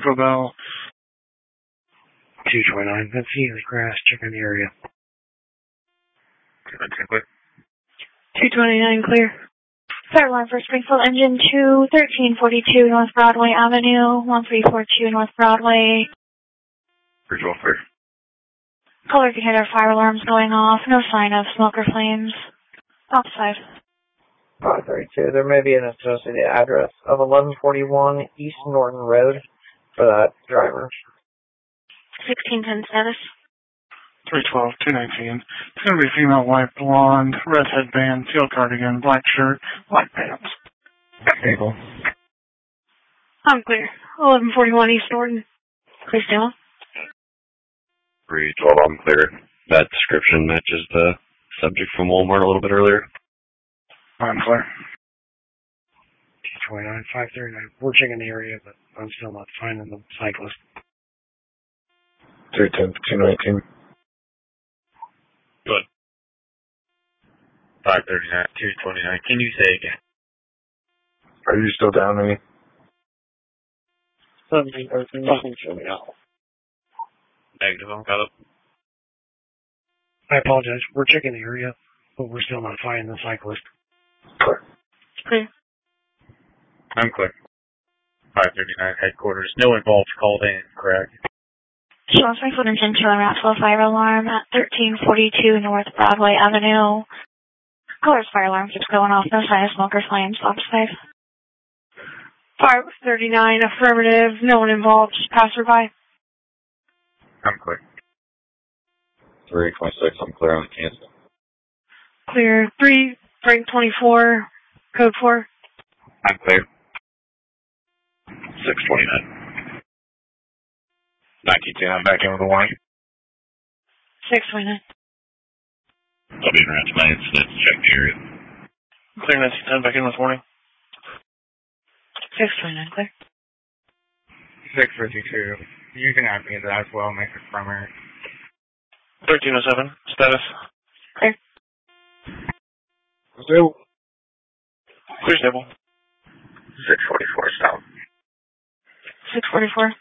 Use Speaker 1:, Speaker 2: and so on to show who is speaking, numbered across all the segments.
Speaker 1: Taco Bell.
Speaker 2: 229, that's the grass, checking the area.
Speaker 3: 229 clear. Third line for Springfield Engine 2, 1342 North Broadway Avenue, 1342 North Broadway.
Speaker 4: Bridge welfare.
Speaker 3: Color indicator fire alarms going off, no sign of smoke or flames. Outside.
Speaker 5: 532, there may be an associated address of 1141 East Norton Road for that driver.
Speaker 3: 1610 status.
Speaker 1: 312, 219. It's going to be female, white, blonde, red headband, teal cardigan, black shirt, black pants.
Speaker 4: Stable.
Speaker 3: I'm clear. 1141 East Norton. Clear still.
Speaker 4: 312, I'm clear. That description matches the subject from Walmart a little bit earlier.
Speaker 1: I'm clear.
Speaker 2: 229, 539. We're checking the area, but I'm still not finding the cyclist.
Speaker 4: 310, 219.
Speaker 6: Good. 539, 229. Can you say again?
Speaker 4: Are you still down to me?
Speaker 5: 1713, nothing showing up.
Speaker 6: Negative, I'm got it.
Speaker 2: I apologize. We're checking the area, but we're still not finding the cyclist.
Speaker 4: Clear.
Speaker 3: Clear.
Speaker 6: I'm clear. 539 headquarters. No involved called in, correct?
Speaker 3: Show Springfield Engine 2 and Ratsville fire alarm at 1342 North Broadway Avenue. Colors fire alarm keeps going off, no sign of smoke or flames. Outside. 539 affirmative, no one involved, passerby.
Speaker 6: I'm clear.
Speaker 4: 326, I'm clear on the cancel.
Speaker 3: Clear. 3, Frank 24, code 4.
Speaker 4: I'm clear. 629.
Speaker 6: 1910, I'm back in with the warning.
Speaker 3: 629.
Speaker 4: I'll be around tonight instead to check the area.
Speaker 1: Clear 1910, back in with warning.
Speaker 3: 629, clear.
Speaker 5: 652, you can add me into that as well, make it primary.
Speaker 1: 1307, status.
Speaker 3: Clear.
Speaker 4: Still.
Speaker 1: Clear stable.
Speaker 4: 644, stop.
Speaker 3: 644.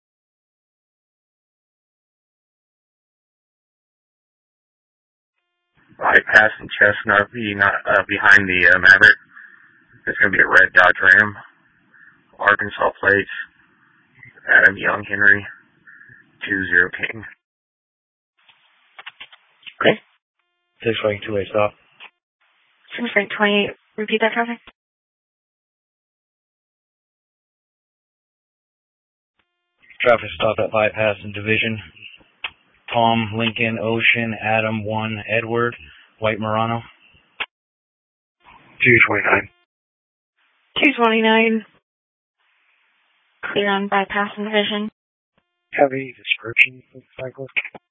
Speaker 4: Bypass and Chestnut behind the Maverick. It's going to be a red Dodge Ram. Arkansas plates. Adam Young Henry. 20 King.
Speaker 2: Okay. 622, stop.
Speaker 3: 628, repeat that traffic.
Speaker 2: Traffic stop at bypass and division. Tom, Lincoln, Ocean, Adam, 1, Edward, White Murano. 229.
Speaker 3: 229. Clear on bypass and division.
Speaker 2: Heavy description of the cyclist.